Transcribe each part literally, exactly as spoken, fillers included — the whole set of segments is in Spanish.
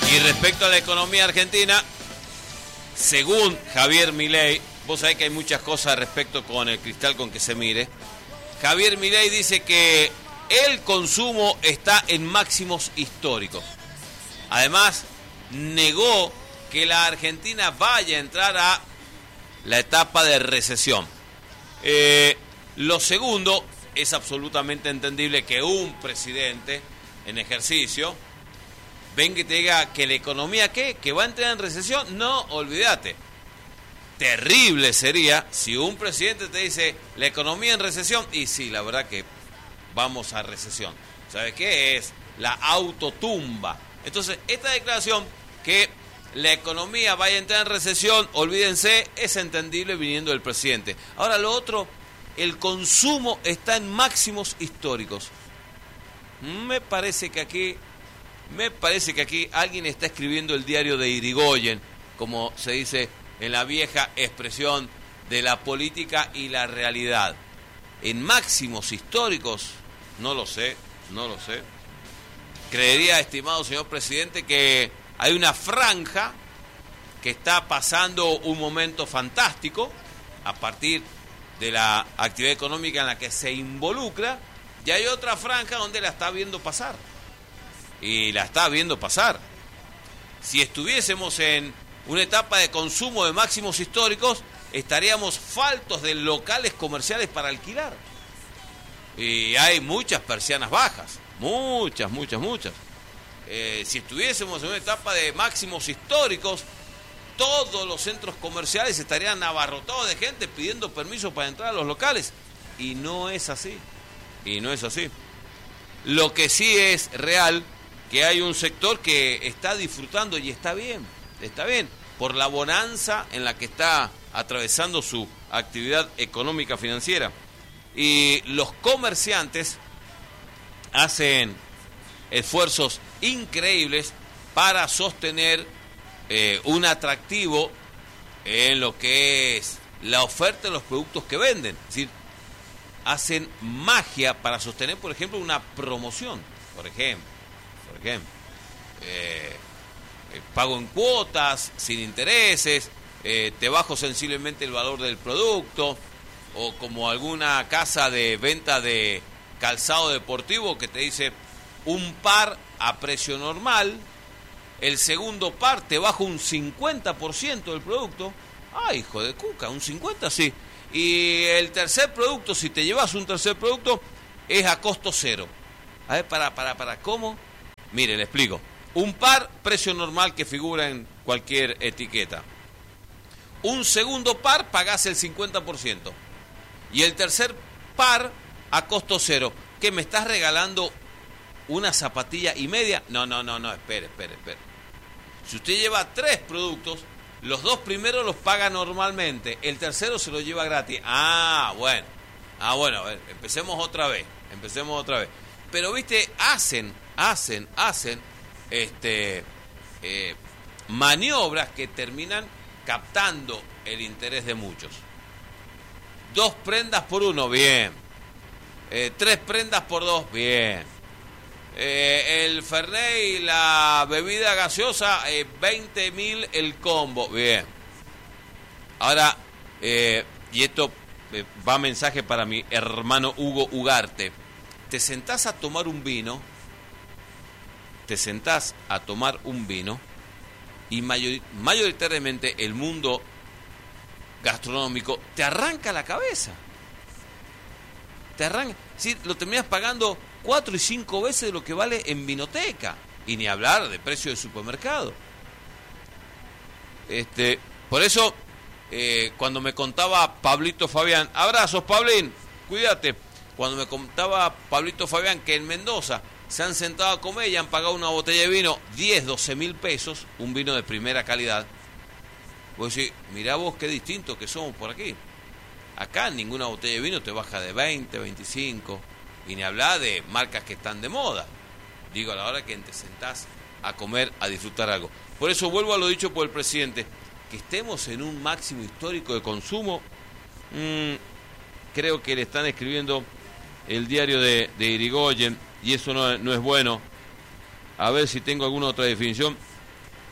Y respecto a la economía argentina, según Javier Milei, vos sabés que hay muchas cosas respecto con el cristal con que se mire. Javier Milei dice que el consumo está en máximos históricos. Además, negó que la Argentina vaya a entrar a la etapa de recesión. Eh, lo segundo, es absolutamente entendible que un presidente en ejercicio venga y te diga que la economía, ¿qué? ¿Que va a entrar en recesión? No, olvídate. Terrible sería si un presidente te dice la economía en recesión, y sí, la verdad que vamos a recesión. ¿Sabes qué? Es la autotumba. Entonces, esta declaración que la economía vaya a entrar en recesión, olvídense, es entendible viniendo del presidente. Ahora, lo otro, el consumo está en máximos históricos. Me parece que aquí, me parece que aquí alguien está escribiendo el diario de Irigoyen, como se dice en la vieja expresión de la política y la realidad. En máximos históricos, no lo sé, no lo sé. Creería, estimado señor presidente, que hay una franja que está pasando un momento fantástico a partir de la actividad económica en la que se involucra, y hay otra franja donde la está viendo pasar. Y la está viendo pasar. Si estuviésemos en una etapa de consumo de máximos históricos, estaríamos faltos de locales comerciales para alquilar. Y hay muchas persianas bajas, muchas, muchas, muchas. Eh, si estuviésemos en una etapa de máximos históricos, todos los centros comerciales estarían abarrotados de gente pidiendo permiso para entrar a los locales. Y no es así. Y no es así. Lo que sí es real, que hay un sector que está disfrutando, y está bien, está bien, por la bonanza en la que está atravesando su actividad económica financiera. Y los comerciantes hacen esfuerzos increíbles para sostener eh, un atractivo en lo que es la oferta de los productos que venden. Es decir, hacen magia para sostener, por ejemplo, una promoción. Por ejemplo, por ejemplo, eh, eh, pago en cuotas, sin intereses, eh, te bajo sensiblemente el valor del producto, o como alguna casa de venta de calzado deportivo que te dice un par a precio normal, el segundo par te bajo un cincuenta por ciento del producto. Ah, hijo de cuca, un cincuenta por ciento sí. Y el tercer producto, si te llevas un tercer producto, es a costo cero. A ver, para, para, para, ¿cómo? Mire, le explico. Un par, precio normal que figura en cualquier etiqueta. Un segundo par, pagás el cincuenta por ciento. Y el tercer par, a costo cero. ¿Qué, me estás regalando una zapatilla y media? No, no, no, no, espere, espere, espere. Si usted lleva tres productos, los dos primeros los paga normalmente, el tercero se lo lleva gratis. Ah, bueno. Ah, bueno, a ver, empecemos otra vez. Empecemos otra vez. Pero, viste, hacen, hacen, hacen este eh, maniobras que terminan captando el interés de muchos. Dos prendas por uno, bien. Eh, tres prendas por dos, bien. Eh, el Fernet y la bebida gaseosa, eh, veinte mil el combo, bien. Ahora, eh, y esto eh, va mensaje para mi hermano Hugo Ugarte. Te sentás a tomar un vino, te sentás a tomar un vino, y mayor, mayoritariamente el mundo gastronómico te arranca la cabeza. Te arranca, sí, lo terminas pagando cuatro y cinco veces de lo que vale en vinoteca, y ni hablar de precio de supermercado. Este, por eso, eh, cuando me contaba Pablito Fabián, abrazos Pablín, cuídate, cuando me contaba Pablito Fabián que en Mendoza se han sentado a comer y han pagado una botella de vino diez, doce mil pesos, un vino de primera calidad. Vos decís, mirá vos qué distinto que somos por aquí. Acá ninguna botella de vino te baja de veinte, veinticinco, y ni hablar de marcas que están de moda. Digo, a la hora que te sentás a comer, a disfrutar algo. Por eso vuelvo a lo dicho por el presidente, que estemos en un máximo histórico de consumo, mmm, creo que le están escribiendo el diario de, de Irigoyen, y eso no, no es bueno. A ver si tengo alguna otra definición.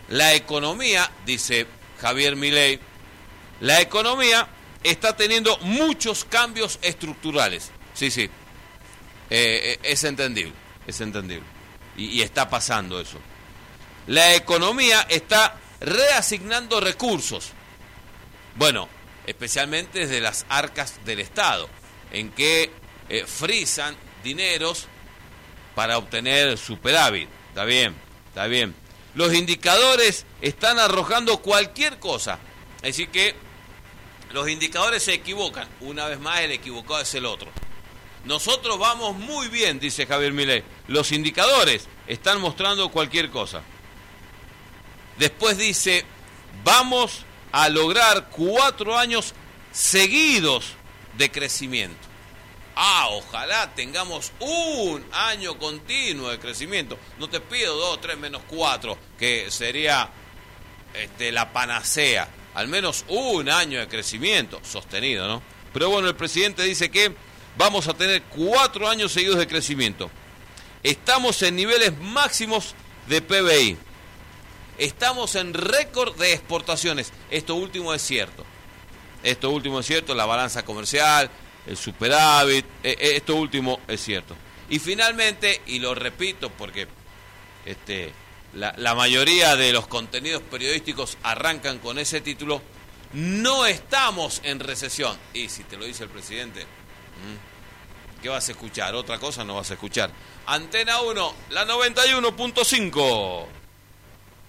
La economía, dice Javier Milei, la economía está teniendo muchos cambios estructurales. Sí, sí, eh, es entendible, es entendible. Y, y está pasando eso. La economía está reasignando recursos. Bueno, especialmente desde las arcas del Estado, en que eh, frisan dineros para obtener superávit. Está bien, está bien. Los indicadores están arrojando cualquier cosa. Es decir que los indicadores se equivocan. Una vez más, el equivocado es el otro. Nosotros vamos muy bien, dice Javier Milei. Los indicadores están mostrando cualquier cosa. Después dice, vamos a lograr cuatro años seguidos de crecimiento. Ah, ojalá tengamos un año continuo de crecimiento. No te pido dos, tres, menos cuatro, que sería este, la panacea. Al menos un año de crecimiento sostenido, ¿no? Pero bueno, el presidente dice que vamos a tener cuatro años seguidos de crecimiento. Estamos en niveles máximos de P B I. Estamos en récord de exportaciones. Esto último es cierto. Esto último es cierto, la balanza comercial, el superávit, eh, esto último es cierto. Y finalmente, y lo repito porque este, la, la mayoría de los contenidos periodísticos arrancan con ese título, no estamos en recesión. Y si te lo dice el presidente, ¿qué vas a escuchar? Otra cosa no vas a escuchar. Antena uno, la noventa y uno punto cinco.